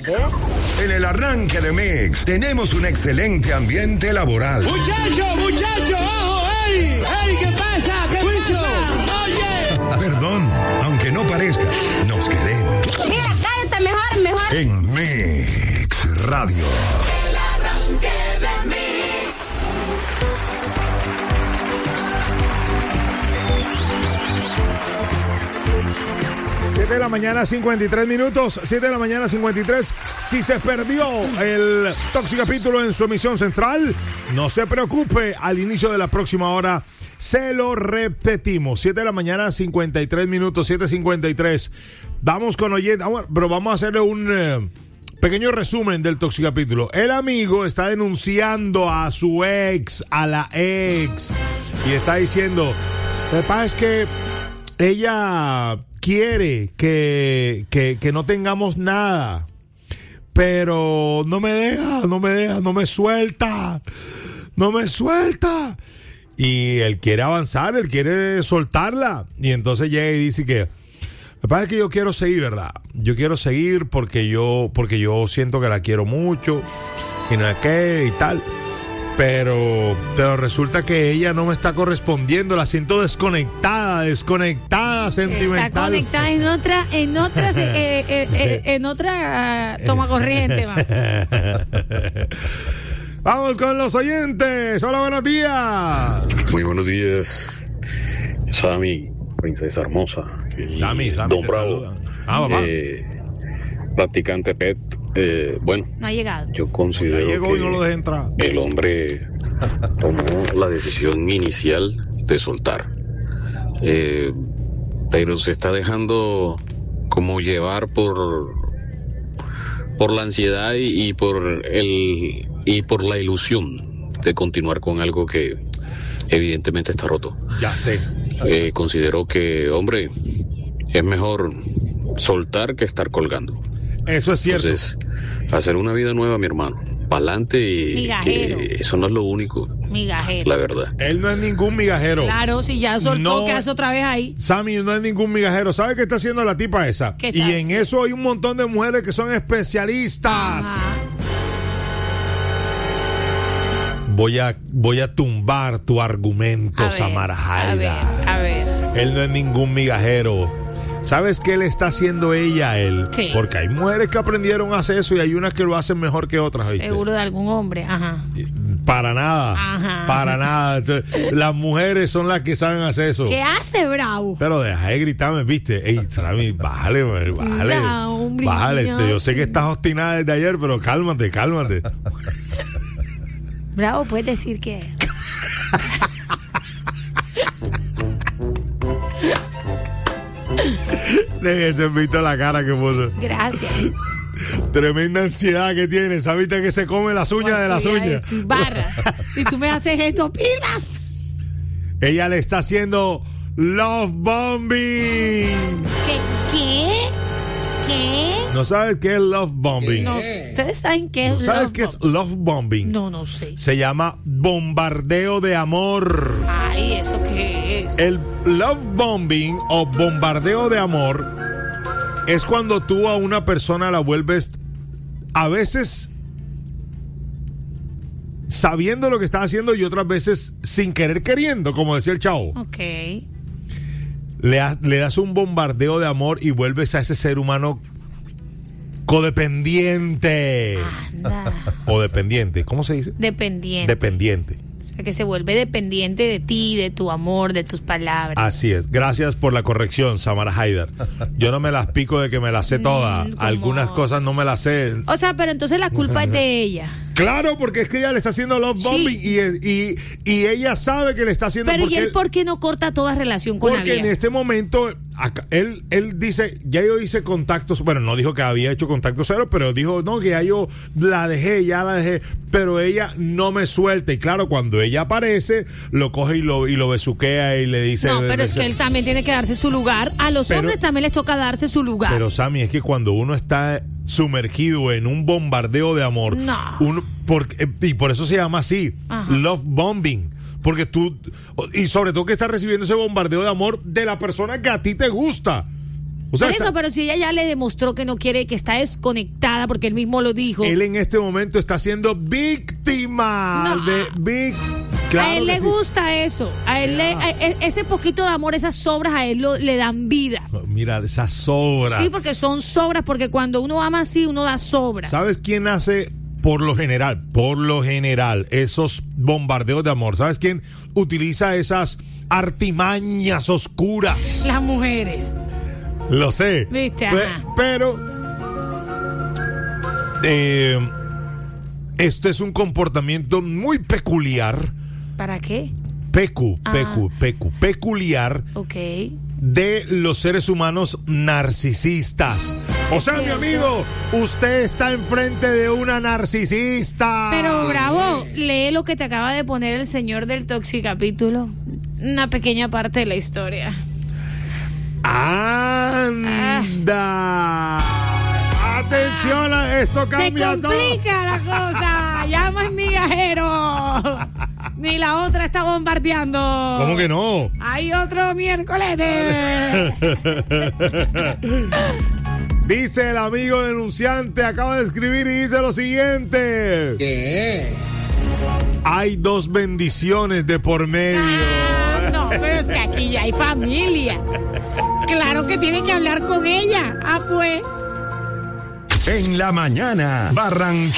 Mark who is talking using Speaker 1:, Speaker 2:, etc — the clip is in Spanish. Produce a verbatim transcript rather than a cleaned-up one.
Speaker 1: En el arranque de Mix tenemos un excelente ambiente laboral.
Speaker 2: Muchacho, muchacho, ojo, ey, ey, ¿qué pasa? ¿Qué pasa? Oye.
Speaker 1: Perdón, aunque no parezca, nos queremos.
Speaker 3: Mira, cállate mejor, mejor.
Speaker 1: En Mix Radio.
Speaker 4: El arranque de Mix.
Speaker 5: siete de la mañana, cincuenta y tres minutos. siete de la mañana, cincuenta y tres. Si se perdió el Tóxico Capítulo en su emisión central, no se preocupe. Al inicio de la próxima hora se lo repetimos. siete de la mañana, cincuenta y tres minutos. siete cincuenta y tres. Vamos con oyentes. Pero vamos a hacerle un eh, pequeño resumen del Tóxico Capítulo. El amigo está denunciando a su ex, a la ex. Y está diciendo: lo que pasa es que ella quiere que, que, que no tengamos nada, pero no me deja, no me deja, no me suelta, no me suelta. Y él quiere avanzar, él quiere soltarla. Y entonces llega y dice que lo que pasa es que yo quiero seguir, ¿verdad? Yo quiero seguir porque yo, porque yo siento que la quiero mucho y no es que y tal. Pero, pero resulta que ella no me está correspondiendo, la siento desconectada, desconectada, sentimental.
Speaker 6: Está conectada en otra, en otra, eh, eh, eh, en otra uh, toma corriente, man.
Speaker 5: Vamos con los oyentes. Hola, buenos días.
Speaker 7: Muy buenos días, Sammy, princesa hermosa.
Speaker 5: Sammy, Sammy,
Speaker 7: Don Bravo,
Speaker 5: ah, papá.
Speaker 7: Eh, practicante pet. Eh, bueno,
Speaker 6: no ha llegado.
Speaker 7: Yo considero
Speaker 5: no llegó
Speaker 7: que
Speaker 5: y no lo dejé entrar.
Speaker 7: El hombre tomó la decisión inicial de soltar, eh, pero se está dejando como llevar por por la ansiedad y, y por el y por la ilusión de continuar con algo que evidentemente está roto.
Speaker 5: Ya sé.
Speaker 7: Eh, considero que, hombre, es mejor soltar que estar colgando.
Speaker 5: Eso es cierto.
Speaker 7: Entonces, hacer una vida nueva, mi hermano. Pa'lante y
Speaker 6: migajero.
Speaker 7: Que eso no es lo único.
Speaker 6: Migajero.
Speaker 7: La verdad.
Speaker 5: Él no es ningún migajero.
Speaker 6: Claro, si ya soltó,
Speaker 5: no,
Speaker 6: ¿qué hace otra vez ahí?
Speaker 5: Sammy no es ningún migajero. ¿Sabe qué está haciendo la tipa esa?
Speaker 6: ¿Qué
Speaker 5: y en
Speaker 6: haciendo?
Speaker 5: eso hay un montón de mujeres que son especialistas.
Speaker 6: Ajá.
Speaker 5: Voy a, voy a tumbar tu argumento,
Speaker 6: A ver,
Speaker 5: Samara Haida.
Speaker 6: A ver, a ver.
Speaker 5: Él no es ningún migajero. ¿Sabes qué le está haciendo ella a él?
Speaker 6: ¿Qué?
Speaker 5: Porque hay mujeres que aprendieron a hacer eso y hay unas que lo hacen mejor que otras, ¿viste?
Speaker 6: Seguro de algún hombre, ajá.
Speaker 5: Para nada,
Speaker 6: Ajá.
Speaker 5: para nada. Entonces, las mujeres son las que saben hacer eso.
Speaker 6: ¿Qué hace, Bravo?
Speaker 5: Pero deja de gritarme, ¿viste? Ey, Sammy, bájale, bájale.
Speaker 6: No, hombre,
Speaker 5: bájale.
Speaker 6: no.
Speaker 5: Yo sé que estás obstinada desde ayer, pero cálmate, cálmate.
Speaker 6: Bravo, puedes decir que...
Speaker 5: Déjese visto la cara que puso.
Speaker 6: Gracias.
Speaker 5: Tremenda ansiedad que tiene. ¿Sabiste que se come las uñas
Speaker 6: Pues
Speaker 5: de las
Speaker 6: estoy-
Speaker 5: uñas?
Speaker 6: estoy barra. Y tú me haces esto, pilas.
Speaker 5: Ella le está haciendo love bombing.
Speaker 6: ¿Qué? ¿Qué? ¿Qué?
Speaker 5: ¿No sabes qué es love bombing?
Speaker 6: No, ¿ustedes saben qué es
Speaker 5: ¿No ¿Sabes
Speaker 6: love
Speaker 5: qué es
Speaker 6: bomb?
Speaker 5: love bombing?
Speaker 6: No, no sé.
Speaker 5: Se llama bombardeo de amor.
Speaker 6: Ay, ¿eso qué es?
Speaker 5: El love bombing o bombardeo de amor es cuando tú a una persona la vuelves a veces sabiendo lo que está haciendo y otras veces sin querer queriendo, como decía el chavo.
Speaker 6: Ok.
Speaker 5: Le, ha- le das un bombardeo de amor y vuelves a ese ser humano codependiente.
Speaker 6: Anda.
Speaker 5: O dependiente, ¿cómo se dice?
Speaker 6: Dependiente.
Speaker 5: Dependiente.
Speaker 6: Que se vuelve dependiente de ti, de tu amor, de tus palabras.
Speaker 5: Así es. Gracias por la corrección, Samara Haidar. Yo no me las pico de que me las sé todas.
Speaker 6: Mm, ¿cómo?
Speaker 5: Algunas cosas no me las sé.
Speaker 6: O sea, pero entonces la culpa es de ella.
Speaker 5: Claro, porque es que ella le está haciendo love
Speaker 6: Sí.
Speaker 5: bombing y, y, y ella sabe que le está haciendo.
Speaker 6: Pero ¿y
Speaker 5: porque
Speaker 6: él por qué no corta toda relación con la
Speaker 5: Porque en
Speaker 6: vieja?
Speaker 5: este momento, acá, él, él dice, ya yo hice contactos, bueno, no dijo que había hecho contacto cero, pero dijo, no, que ya yo la dejé, ya la dejé, pero ella no me suelta. Y claro, cuando ella aparece, lo coge y lo, y lo besuquea y le dice...
Speaker 6: No, pero es que él también tiene que darse su lugar. A los
Speaker 5: Pero-
Speaker 6: hombres también les toca darse su lugar.
Speaker 5: Pero Sammy, es que cuando uno está sumergido en un bombardeo de amor,
Speaker 6: No.
Speaker 5: uno, porque, y por eso se llama así,
Speaker 6: Ajá.
Speaker 5: love bombing, porque tú, y sobre todo que estás recibiendo ese bombardeo de amor de la persona que a ti te gusta. O sea,
Speaker 6: Por eso,
Speaker 5: está-
Speaker 6: pero si ella ya le demostró que no quiere, que está desconectada, porque él mismo lo dijo.
Speaker 5: él en este momento está siendo víctima
Speaker 6: No.
Speaker 5: de Big. Claro
Speaker 6: a él
Speaker 5: que
Speaker 6: le
Speaker 5: sí.
Speaker 6: gusta eso. A él le, a- e- ese poquito de amor, esas sobras, a él lo- le dan vida.
Speaker 5: Mira, esa sobra.
Speaker 6: Sí, porque son sobras, porque cuando uno ama así, uno da sobras.
Speaker 5: ¿Sabes quién hace por lo general, por lo general, esos bombardeos de amor? ¿Sabes quién utiliza esas artimañas oscuras?
Speaker 6: Las mujeres.
Speaker 5: Lo sé.
Speaker 6: Viste,
Speaker 5: Pe-
Speaker 6: ajá.
Speaker 5: pero eh, este es un comportamiento muy peculiar.
Speaker 6: ¿Para qué?
Speaker 5: Pecu,
Speaker 6: Ah.
Speaker 5: pecu, pecu, peculiar
Speaker 6: Ok.
Speaker 5: de los seres humanos narcisistas. O sea, mi amigo, usted está enfrente de una narcisista.
Speaker 6: Pero Bravo, lee lo que te acaba de poner el señor del Toxicapítulo. Una pequeña parte de la historia.
Speaker 5: Anda. Atención, a esto
Speaker 6: Se
Speaker 5: cambia todo.
Speaker 6: complica la cosa. Llama en migajero. Ni la otra está bombardeando.
Speaker 5: ¿Cómo que no?
Speaker 6: Hay otro miércoles.
Speaker 5: Dice el amigo denunciante, acaba de escribir y dice lo siguiente.
Speaker 2: ¿Qué?
Speaker 5: Hay dos bendiciones de por medio.
Speaker 6: Ah, no, pero es que aquí ya hay familia. Claro que tiene que hablar con ella. Ah, pues.
Speaker 1: En la mañana, Barranquilla.